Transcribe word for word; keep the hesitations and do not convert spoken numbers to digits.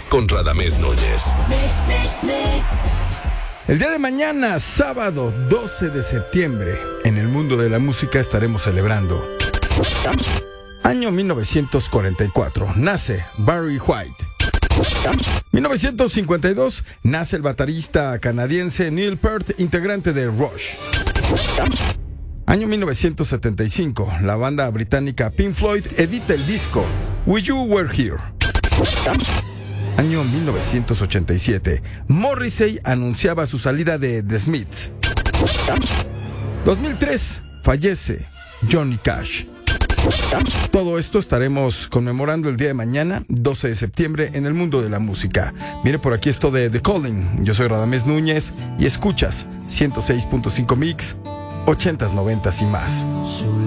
con Radamés Núñez. Mix, mix, mix. El día de mañana, sábado doce de septiembre, en el mundo de la música estaremos celebrando. Año mil novecientos cuarenta y cuatro, nace Barry White. mil novecientos cincuenta y dos, nace el baterista canadiense Neil Peart, integrante de Rush. Año mil novecientos setenta y cinco, la banda británica Pink Floyd edita el disco Wish You Were Here. Año mil novecientos ochenta y siete, Morrissey anunciaba su salida de The Smiths. dos mil tres, fallece Johnny Cash. Todo esto estaremos conmemorando el día de mañana, doce de septiembre, en el mundo de la música. Mire, por aquí esto de The Calling. Yo soy Radamés Núñez y escuchas ciento seis punto cinco Mix, ochentas, noventas y más.